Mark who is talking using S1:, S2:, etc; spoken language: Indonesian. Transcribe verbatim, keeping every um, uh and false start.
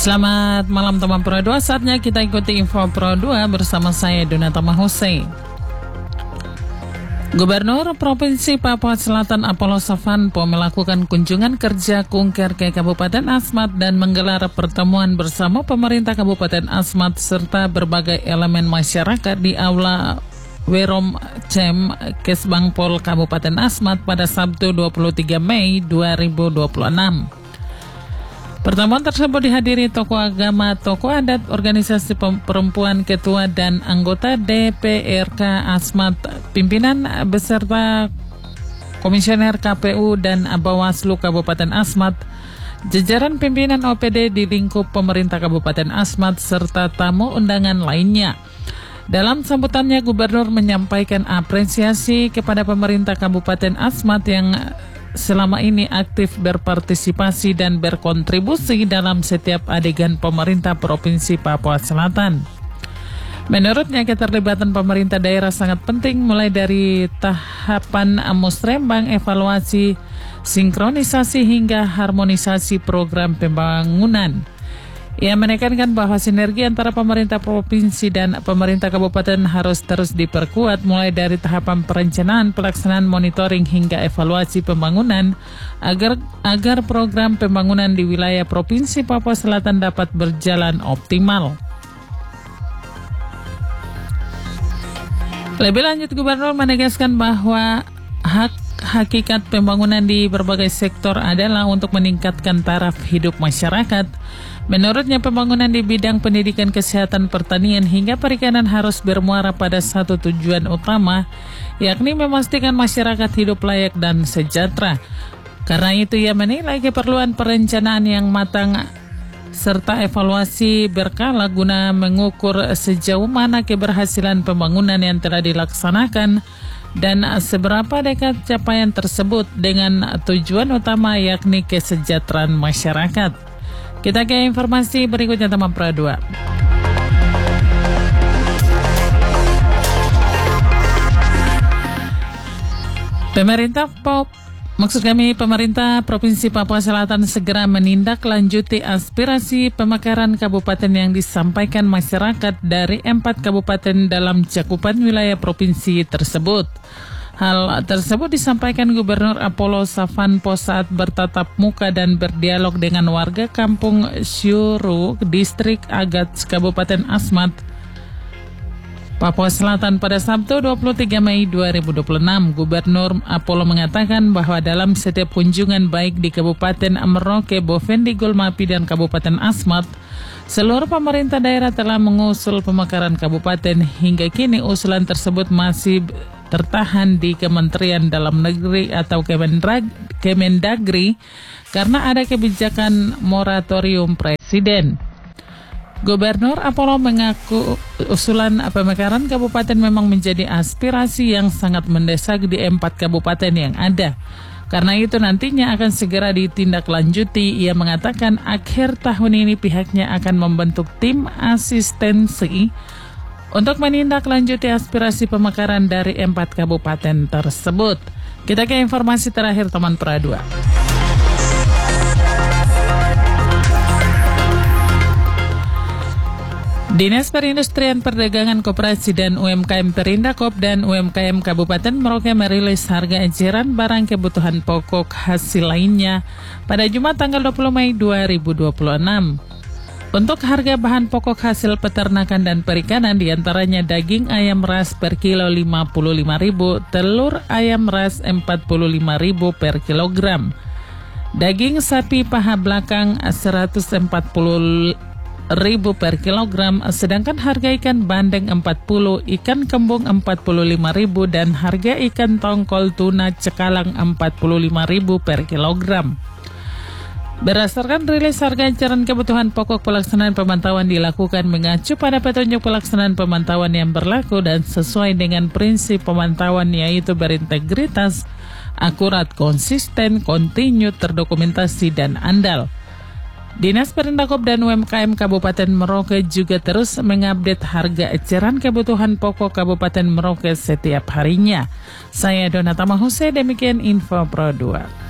S1: Selamat malam teman Pro dua, saatnya kita ikuti info Pro dua bersama saya Donata Mahuse. Gubernur Provinsi Papua Selatan Apollo Savanpo melakukan kunjungan kerja kunker ke Kabupaten Asmat dan menggelar pertemuan bersama pemerintah Kabupaten Asmat serta berbagai elemen masyarakat di Aula Werom Cem Kesbangpol Kabupaten Asmat pada Sabtu dua puluh tiga Mei dua ribu dua puluh enam. Pertemuan tersebut dihadiri tokoh agama, tokoh adat, organisasi perempuan, ketua dan anggota D P R K Asmat, pimpinan beserta komisioner K P U dan Bawaslu Kabupaten Asmat, jajaran pimpinan O P D di lingkup pemerintah Kabupaten Asmat, serta tamu undangan lainnya. Dalam sambutannya, Gubernur menyampaikan apresiasi kepada pemerintah Kabupaten Asmat yang selama ini aktif berpartisipasi dan berkontribusi dalam setiap adegan pemerintah Provinsi Papua Selatan. Menurutnya, keterlibatan pemerintah daerah sangat penting mulai dari tahapan musrembang, evaluasi, sinkronisasi hingga harmonisasi program pembangunan. Ia menekankan bahwa sinergi antara pemerintah provinsi dan pemerintah kabupaten harus terus diperkuat mulai dari tahapan perencanaan, pelaksanaan, monitoring hingga evaluasi pembangunan agar agar program pembangunan di wilayah Provinsi Papua Selatan dapat berjalan optimal. Lebih lanjut, Gubernur menegaskan bahwa hak hakikat pembangunan di berbagai sektor adalah untuk meningkatkan taraf hidup masyarakat. Menurutnya, pembangunan di bidang pendidikan, kesehatan, pertanian, hingga perikanan harus bermuara pada satu tujuan utama, yakni memastikan masyarakat hidup layak dan sejahtera. Karena itu, ia menilai keperluan perencanaan yang matang serta evaluasi berkala guna mengukur sejauh mana keberhasilan pembangunan yang telah dilaksanakan dan seberapa dekat capaian tersebut dengan tujuan utama yakni kesejahteraan masyarakat. Kita ke informasi berikutnya teman Pro dua. Pemerintah Pop Maksud kami, pemerintah Provinsi Papua Selatan segera menindaklanjuti aspirasi pemekaran kabupaten yang disampaikan masyarakat dari empat kabupaten dalam cakupan wilayah provinsi tersebut. Hal tersebut disampaikan Gubernur Apollo Savanpo saat bertatap muka dan berdialog dengan warga Kampung Syuru, Distrik Agats, Kabupaten Asmat, Papua Selatan pada Sabtu dua puluh tiga Mei dua ribu dua puluh enam. Gubernur Apollo mengatakan bahwa dalam setiap kunjungan baik di Kabupaten Merauke, Bovendi, Gulmapi, dan Kabupaten Asmat, seluruh pemerintah daerah telah mengusul pemekaran kabupaten. Hingga kini usulan tersebut masih tertahan di Kementerian Dalam Negeri atau Kemendagri karena ada kebijakan moratorium Presiden. Gubernur Apollo mengaku usulan pemekaran kabupaten memang menjadi aspirasi yang sangat mendesak di empat kabupaten yang ada. Karena itu nantinya akan segera ditindaklanjuti. Ia mengatakan akhir tahun ini pihaknya akan membentuk tim asistensi untuk menindaklanjuti aspirasi pemekaran dari empat kabupaten tersebut. Kita ke informasi terakhir teman Pro dua. Dinas Perindustrian Perdagangan Koperasi dan U M K M Perindakop dan U M K M Kabupaten Merauke merilis harga eceran barang kebutuhan pokok hasil lainnya pada Jumat tanggal dua puluh Mei dua ribu dua puluh enam. Untuk harga bahan pokok hasil peternakan dan perikanan diantaranya daging ayam ras per kilo lima puluh lima ribu rupiah, telur ayam ras empat puluh lima ribu rupiah per kilogram, daging sapi paha belakang seratus empat puluh ribu rupiah per kilogram, sedangkan harga ikan bandeng empat puluh, ikan kembung empat puluh lima ribu rupiah, dan harga ikan tongkol tuna cekalang empat puluh lima ribu rupiah per kilogram. Berdasarkan rilis harga eceran kebutuhan pokok, pelaksanaan pemantauan dilakukan mengacu pada petunjuk pelaksanaan pemantauan yang berlaku dan sesuai dengan prinsip pemantauan yaitu berintegritas, akurat, konsisten, kontinu, terdokumentasi, dan andal. Dinas Perindakop dan U M K M Kabupaten Merauke juga terus mengupdate harga eceran kebutuhan pokok Kabupaten Merauke setiap harinya. Saya Donata Mahuse, demikian info Pro dua.